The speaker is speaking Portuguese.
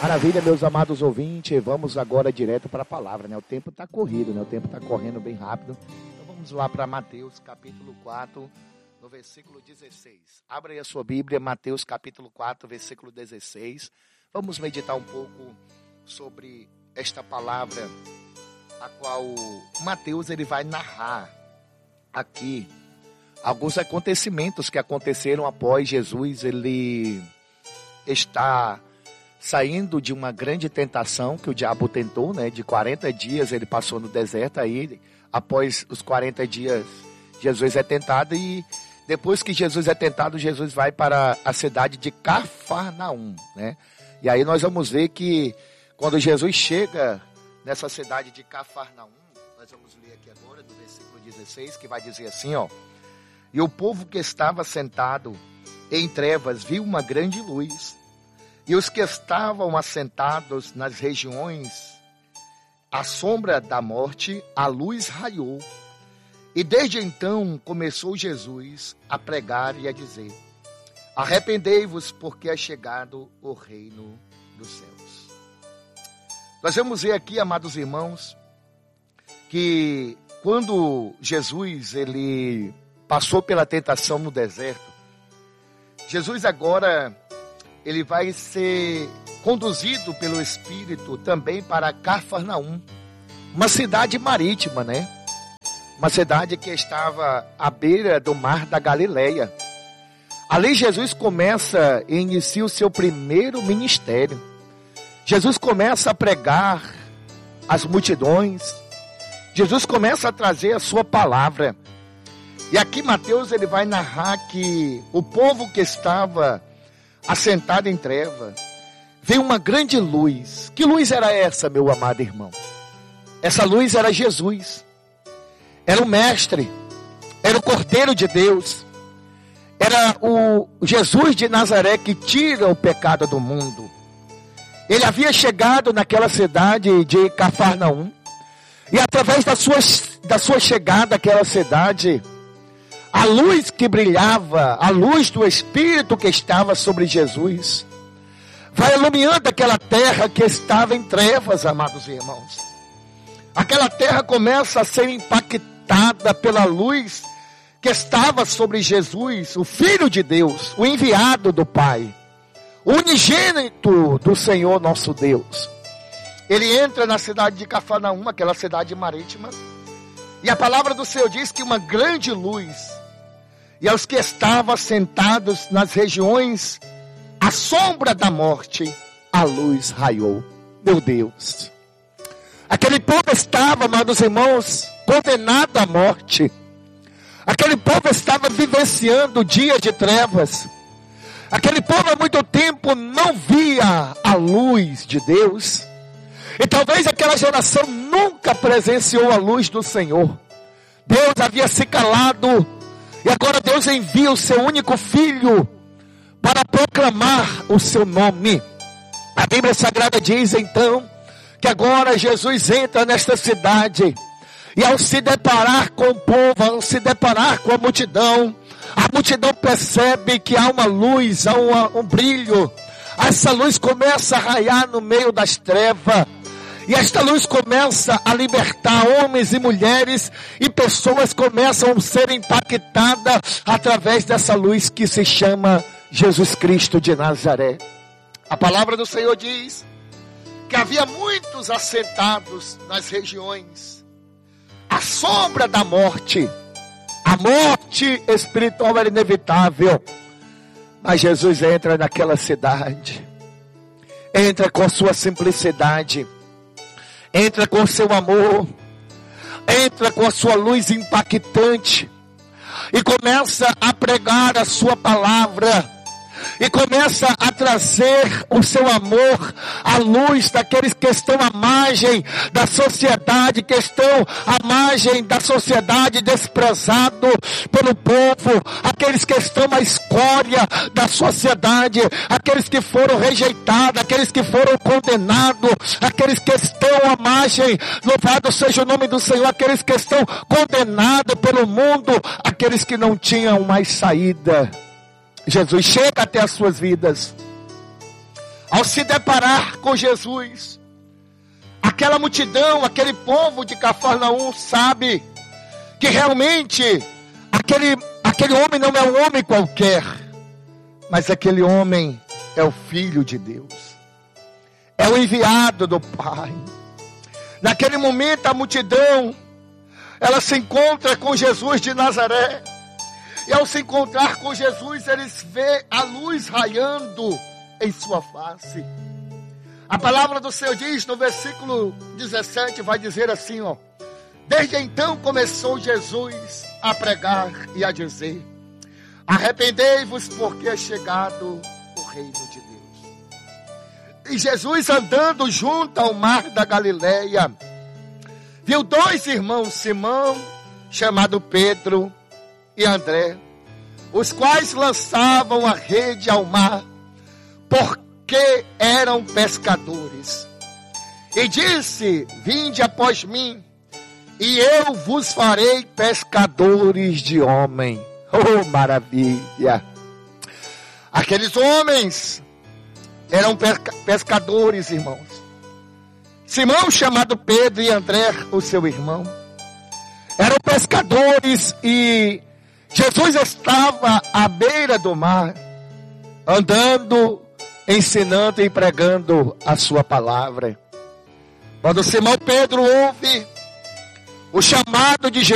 Maravilha, meus amados ouvintes, vamos agora direto para a palavra, né? O tempo está corrido, né? O tempo está correndo bem rápido. Então vamos lá para Mateus capítulo 4, no versículo 16. Abra aí a sua Bíblia, Mateus capítulo 4, versículo 16. Vamos meditar um pouco sobre esta palavra, a qual Mateus ele vai narrar aqui alguns acontecimentos que aconteceram após Jesus ele está saindo de uma grande tentação que o diabo tentou, né? De 40 dias ele passou no deserto, aí após os 40 dias Jesus é tentado e depois que Jesus é tentado, Jesus vai para a cidade de Cafarnaum, né? E aí nós vamos ver que quando Jesus chega nessa cidade de Cafarnaum, nós vamos ler aqui agora no versículo 16, que vai dizer assim, ó: e o povo que estava sentado em trevas viu uma grande luz. E os que estavam assentados nas regiões à sombra da morte, a luz raiou. E desde então começou Jesus a pregar e a dizer: arrependei-vos, porque é chegado o reino dos céus. Nós vamos ver aqui, amados irmãos, que quando Jesus ele passou pela tentação no deserto, Jesus agora ele vai ser conduzido pelo Espírito também para Cafarnaum, uma cidade marítima, né? Uma cidade que estava à beira do mar da Galileia. Ali Jesus começa e inicia o seu primeiro ministério. Jesus começa a pregar às multidões. Jesus começa a trazer a sua palavra. E aqui Mateus ele vai narrar que o povo que estava assentado em treva veio uma grande luz. Que luz era essa, meu amado irmão? Essa luz era Jesus. Era o Mestre. Era o Cordeiro de Deus. Era o Jesus de Nazaré que tira o pecado do mundo. Ele havia chegado naquela cidade de Cafarnaum. E através da sua chegada àquela cidade, a luz que brilhava, a luz do Espírito que estava sobre Jesus, vai iluminando aquela terra que estava em trevas, amados irmãos. Aquela terra começa a ser impactada pela luz que estava sobre Jesus, o Filho de Deus, o enviado do Pai, o unigênito do Senhor nosso Deus. Ele entra na cidade de Cafarnaum, aquela cidade marítima, e a palavra do Senhor diz que uma grande luz, e aos que estavam sentados nas regiões à sombra da morte, a luz raiou. Meu Deus! Aquele povo estava, amados irmãos, condenado à morte. Aquele povo estava vivenciando dias de trevas. Aquele povo há muito tempo não via a luz de Deus. E talvez aquela geração nunca presenciou a luz do Senhor. Deus havia se calado. E agora Deus envia o seu único filho para proclamar o seu nome. A Bíblia Sagrada diz então que agora Jesus entra nesta cidade. E ao se deparar com o povo, ao se deparar com a multidão percebe que há uma luz, há um brilho. Essa luz começa a raiar no meio das trevas. E esta luz começa a libertar homens e mulheres, e pessoas começam a ser impactadas através dessa luz que se chama Jesus Cristo de Nazaré. A palavra do Senhor diz que havia muitos assentados nas regiões à sombra da morte. A morte espiritual era inevitável, mas Jesus entra naquela cidade, entra com sua simplicidade, entra com seu amor, entra com a sua luz impactante e começa a pregar a sua palavra. E começa a trazer o seu amor à luz daqueles que estão à margem da sociedade, que estão à margem da sociedade desprezado pelo povo, aqueles que estão à escória da sociedade, aqueles que foram rejeitados, aqueles que foram condenados, aqueles que estão à margem, louvado seja o nome do Senhor, aqueles que estão condenados pelo mundo, aqueles que não tinham mais saída. Jesus chega até as suas vidas. ao se deparar com Jesus, aquela multidão, aquele povo de Cafarnaum sabe que realmente aquele homem não é um homem qualquer, mas aquele homem é o Filho de Deus, é o enviado do Pai. Naquele momento a multidão, ela se encontra com Jesus de Nazaré, e ao se encontrar com Jesus, eles vê a luz raiando em sua face. A palavra do Senhor diz no versículo 17, vai dizer assim, ó: desde então começou Jesus a pregar e a dizer: arrependei-vos, porque é chegado o reino de Deus. E Jesus, andando junto ao mar da Galileia, viu dois irmãos, Simão, chamado Pedro, e André, os quais lançavam a rede ao mar, porque eram pescadores. E disse: vinde após mim, e eu vos farei pescadores de homem. Oh, maravilha! Aqueles homens eram pescadores, irmãos. Simão, chamado Pedro, e André, o seu irmão, eram pescadores, e Jesus estava à beira do mar, andando, ensinando e pregando a sua palavra. Quando Simão Pedro ouve o chamado de Jesus,